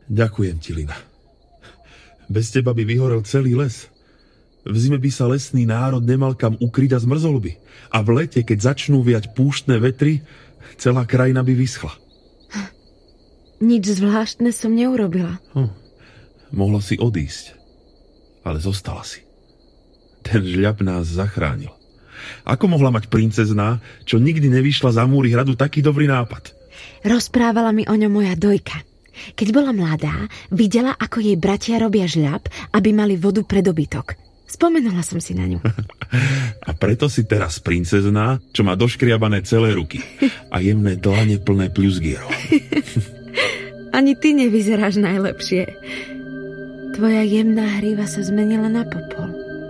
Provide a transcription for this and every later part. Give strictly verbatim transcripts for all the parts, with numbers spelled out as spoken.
Ďakujem ti, Lina. Bez teba by vyhorel celý les. V zime by sa lesný národ nemal kam ukryť a zmrzol by. A v lete, keď začnú viať púštne vetry, celá krajina by vyschla. Nič zvláštne som neurobila. Hm. Mohla si odísť, ale zostala si. Ten žľab nás zachránil. Ako mohla mať princezná, čo nikdy nevyšla za múry hradu, taký dobrý nápad? Rozprávala mi o ňom moja dojka. Keď bola mladá, videla, ako jej bratia robia žľab, aby mali vodu pre dobytok. Spomenula som si na ňu. A preto si teraz princezná, čo má doškriabané celé ruky a jemné dlane plné pľuzgierov. Ani ty nevyzeráš najlepšie. Tvoja jemná hríva sa zmenila na popol.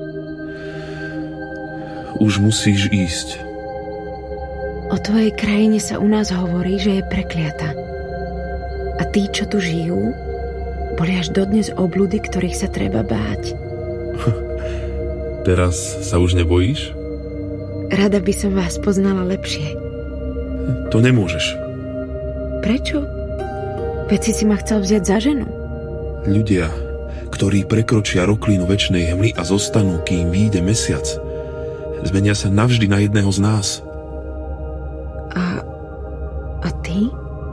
Už musíš ísť. O tvojej krajine sa u nás hovorí, že je prekliata. A tí, čo tu žijú, boli až dodnes obludy, ktorých sa treba báť. Teraz sa už nebojíš? Rada by som vás poznala lepšie. To nemôžeš. Prečo? Veď si si ma chcel vziať za ženu. Ľudia, ktorí prekročia roklinu večnej hmly a zostanú, kým vyjde mesiac, zmenia sa navždy na jedného z nás. A... a ty?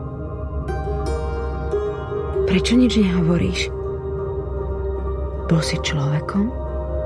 Prečo nič nehovoríš? Bol si človekom?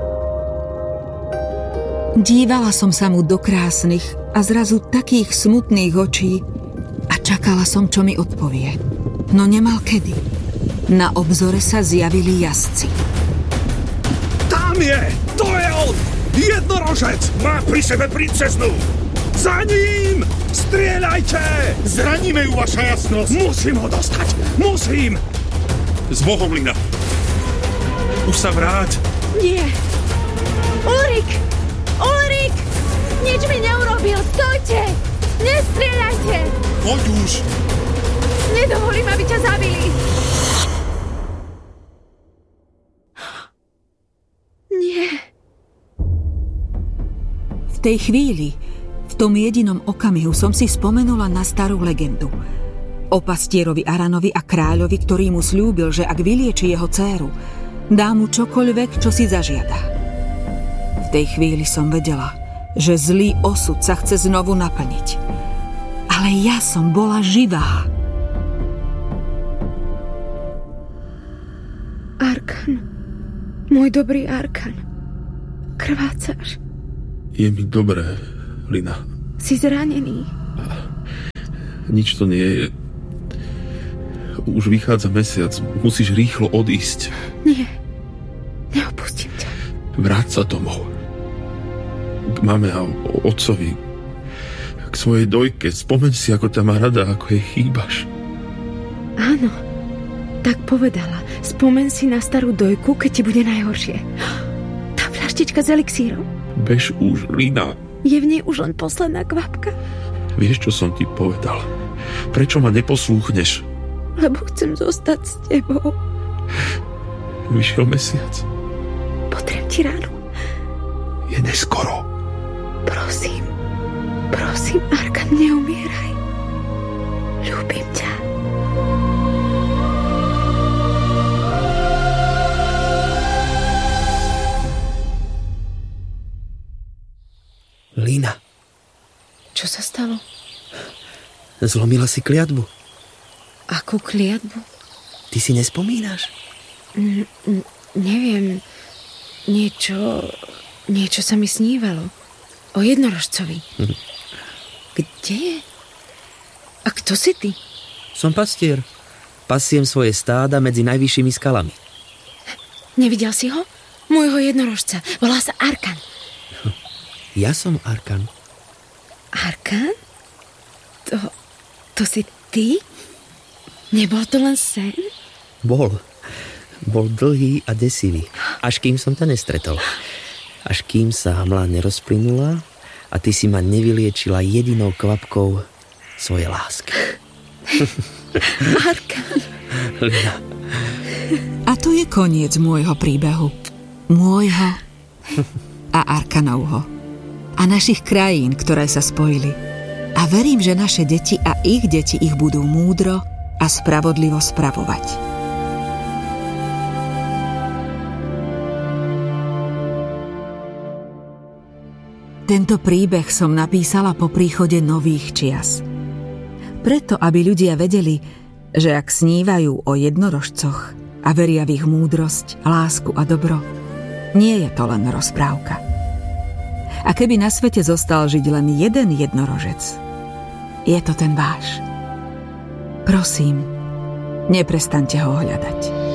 Dívala som sa mu do krásnych a zrazu takých smutných očí a čakala som, čo mi odpovie. No nemal kedy. Na obzore sa zjavili jazdci. Tam je! To je on! Jednorožec! Má pri sebe princeznú! Za ním! Strieľajte! Zraníme ju, vaša jasnosť! Musím ho dostať! Musím! S Bohom, Lina! Už sa vráť! Nie! Ulrik! Ulrik! Nič mi neurobil! Stojte! Nestrieľajte! Poď už! Nedovolím, aby ťa zabili! Nie. V tej chvíli, v tom jedinom okamihu som si spomenula na starú legendu. O pastierovi Aranovi a kráľovi, ktorý mu sľúbil, že ak vylieči jeho dcéru, dá mu čokoľvek, čo si zažiada. V tej chvíli som vedela, že zlý osud sa chce znovu naplniť. Ale ja som bola živá. Arkan. Môj dobrý Arkan. Krvácaš. Je mi dobré, Lina. Si zranený. Nič to nie je. Už vychádza mesiac. Musíš rýchlo odísť. Nie. Neopustím ťa. Vráť sa domov. K mame a otcovi. K svojej dojke. Spomeň si, ako ťa má rada, ako jej chýbaš. Áno. Tak povedala. Spomeň si na starú dojku, keď ti bude najhoršie. Tá fľaštička s elixírom. Bež už, Lina. Je v nej už len posledná kvapka. Vieš, čo som ti povedal? Prečo ma neposlúchneš? Lebo chcem zostať s tebou. Vyšiel mesiac. Potrem ti ránu. Je neskoro. Prosím. Prosím, Arkan, neumieraj. Ľúbim ťa. Lina. Čo sa stalo? Zlomila si kliatbu. Akú kliatbu? Ty si nespomínaš? N- n- neviem. Niečo... Niečo sa mi snívalo. O jednorožcovi. Hm. Kde je? A kto si ty? Som pastier. Pasiem svoje stáda medzi najvyššími skalami. Nevidel si ho? Môjho jednorožca. Volá sa Arkan. Ja som Arkan. Arkan? To... To si ty? Nebol to len sen? Bol. Bol dlhý a desivý. Až kým som ťa nestretol. Až kým sa hmla nerozplynula a ty si ma nevyliečila jedinou kvapkou svojej lásky. Arkan. A to je koniec môjho príbehu. Môjho a Arkanovho. A našich krajín, ktoré sa spojili. A verím, že naše deti a ich deti ich budú múdro a spravodlivo spravovať. Tento príbeh som napísala po príchode nových čias. Preto, aby ľudia vedeli, že ak snívajú o jednorožcoch a veria v ich múdrosť, lásku a dobro, nie je to len rozprávka. A keby na svete zostal žiť len jeden jednorožec, je to ten váš. Prosím, neprestaňte ho hľadať.